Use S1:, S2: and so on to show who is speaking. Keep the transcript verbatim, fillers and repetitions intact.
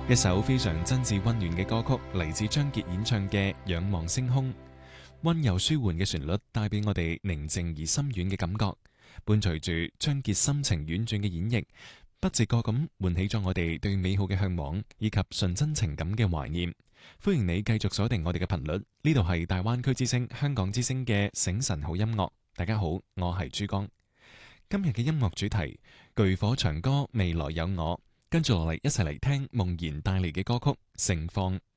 S1: 一首非常真摯溫暖嘅歌曲，嚟自張傑演唱嘅《仰望星空》，溫柔舒緩嘅旋律帶俾我哋寧靜而深遠嘅感覺，伴隨住張傑深情婉轉嘅演繹，不自覺咁喚起咗我哋對美好嘅向往以及純真情感嘅懷念。歡迎你繼續鎖定我哋嘅頻率，呢度係大灣區之聲、香港之聲嘅醒晨好音樂。大家好，我係珠江。今日嘅音樂主題，巨火長歌未來有我。跟住落嚟，一齊嚟聽夢然帶嚟嘅歌曲《盛放》。